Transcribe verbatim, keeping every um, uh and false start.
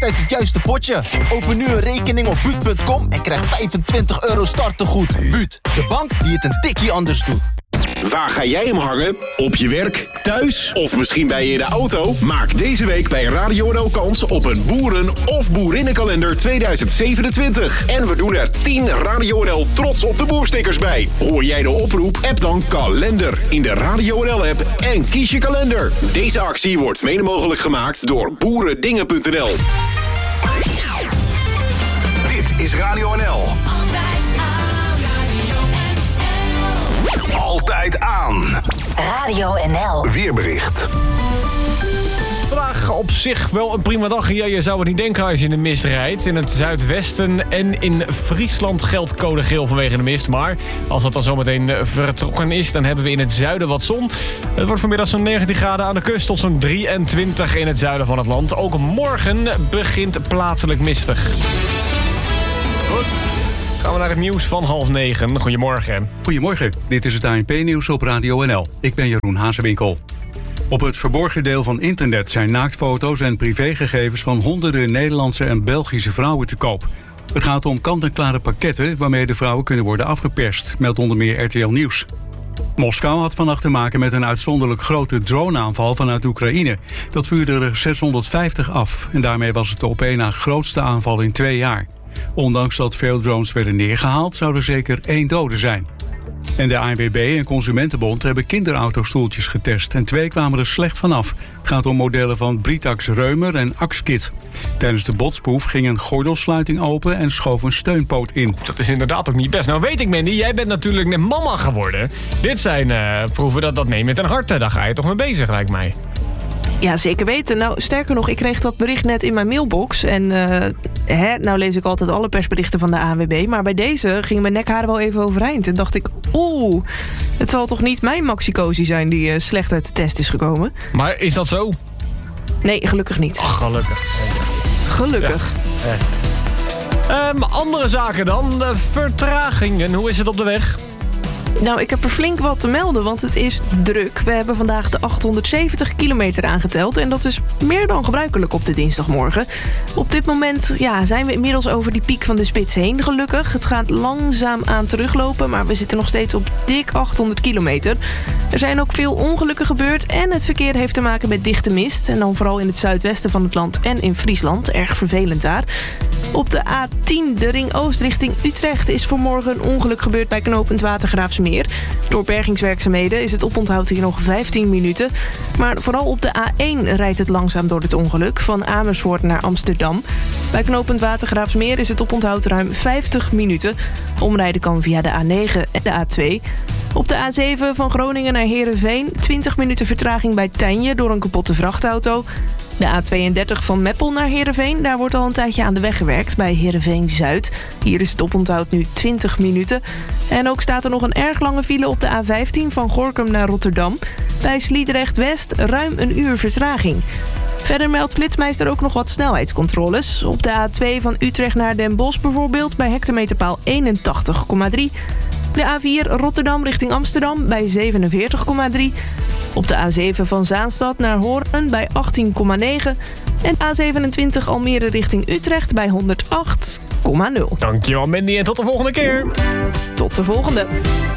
uit het juiste potje. Open nu een rekening op buut punt com en krijg vijfentwintig euro startegoed. Buut, de bank die het een tikkie anders doet. Waar ga jij hem hangen? Op je werk, thuis of misschien bij je in de auto? Maak deze week bij Radio N L kans op een boeren- of boerinnenkalender tweeduizend zevenentwintig. En we doen er tien Radio N L Trots op de Boerstickers bij. Hoor jij de oproep? App dan kalender in de Radio N L-app en kies je kalender. Deze actie wordt mede mogelijk gemaakt door boerendingen punt n l. Dit is Radio N L. Altijd aan. Radio N L. Weerbericht. Vandaag op zich wel een prima dag. Ja, je zou het niet denken als je in de mist rijdt. In het zuidwesten en in Friesland geldt code geel vanwege de mist. Maar als dat dan zometeen vertrokken is, dan hebben we in het zuiden wat zon. Het wordt vanmiddag zo'n negentien graden aan de kust tot zo'n drieëntwintig in het zuiden van het land. Ook morgen begint plaatselijk mistig. Goed. Gaan we naar het nieuws van half negen. Goedemorgen. Goedemorgen, dit is het A N P-nieuws op Radio N L. Ik ben Jeroen Hazewinkel. Op het verborgen deel van internet zijn naaktfoto's en privégegevens van honderden Nederlandse en Belgische vrouwen te koop. Het gaat om kant-en-klare pakketten waarmee de vrouwen kunnen worden afgeperst, meldt onder meer R T L Nieuws. Moskou had vannacht te maken met een uitzonderlijk grote droneaanval vanuit Oekraïne. Dat vuurde er zeshonderdvijftig af en daarmee was het de op één na grootste aanval in twee jaar. Ondanks dat veel drones werden neergehaald, zou er zeker één dode zijn. En de A N W B en Consumentenbond hebben kinderautostoeltjes getest en twee kwamen er slecht vanaf. Het gaat om modellen van Britax Reumer en Axkit. Tijdens de botsproef ging een gordelsluiting open en schoof een steunpoot in. Dat is inderdaad ook niet best. Nou weet ik, Mandy, jij bent natuurlijk net mama geworden. Dit zijn uh, proeven, dat, dat neem je ten harte. Daar ga je toch mee bezig, lijkt mij. Ja, zeker weten. Nou, sterker nog, ik kreeg dat bericht net in mijn mailbox. En uh, hè, nou lees ik altijd alle persberichten van de A N W B. Maar bij deze ging mijn nekharen wel even overeind. En dacht ik, oeh, het zal toch niet mijn Maxicosi zijn die uh, slecht uit de test is gekomen? Maar is dat zo? Nee, gelukkig niet. Ach, gelukkig. Gelukkig. Ja. Um, andere zaken dan. De vertragingen. Hoe is het op de weg? Nou, ik heb er flink wat te melden, want het is druk. We hebben vandaag de achthonderdzeventig kilometer aangeteld. En dat is meer dan gebruikelijk op de dinsdagmorgen. Op dit moment ja, zijn we inmiddels over die piek van de spits heen, gelukkig. Het gaat langzaam aan teruglopen, maar we zitten nog steeds op dik achthonderd kilometer. Er zijn ook veel ongelukken gebeurd en het verkeer heeft te maken met dichte mist. En dan vooral in het zuidwesten van het land en in Friesland. Erg vervelend daar. Op de A tien, de ring oost richting Utrecht, is vanmorgen een ongeluk gebeurd bij knooppunt Watergraafsmeer. Door bergingswerkzaamheden is het oponthoud hier nog vijftien minuten. Maar vooral op de A één rijdt het langzaam door het ongeluk, van Amersfoort naar Amsterdam. Bij knooppunt Watergraafsmeer is het oponthoud ruim vijftig minuten. Omrijden kan via de A negen en de A twee. Op de A zeven van Groningen naar Heerenveen, twintig minuten vertraging bij Tijnje door een kapotte vrachtauto. De A tweeëndertig van Meppel naar Heerenveen, daar wordt al een tijdje aan de weg gewerkt bij Heerenveen-Zuid. Hier is het oponthoud nu twintig minuten. En ook staat er nog een erg lange file op de A vijftien van Gorinchem naar Rotterdam. Bij Sliedrecht-West ruim een uur vertraging. Verder meldt Flitsmeister ook nog wat snelheidscontroles. Op de A twee van Utrecht naar Den Bosch bijvoorbeeld bij hectometerpaal eenentachtig komma drie. De A vier Rotterdam richting Amsterdam bij zevenenveertig komma drie. Op de A zeven van Zaanstad naar Hoorn bij achttien komma negen. En A zevenentwintig Almere richting Utrecht bij honderdacht komma nul. Dankjewel, Mandy, en tot de volgende keer. Tot de volgende.